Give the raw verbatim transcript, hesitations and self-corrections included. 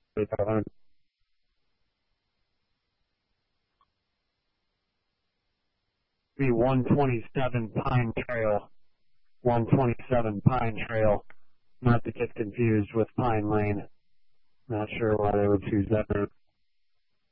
Be one twenty-seven Pine Trail. one twenty-seven Pine Trail. Not to get confused with Pine Lane. Not sure why they would choose that route.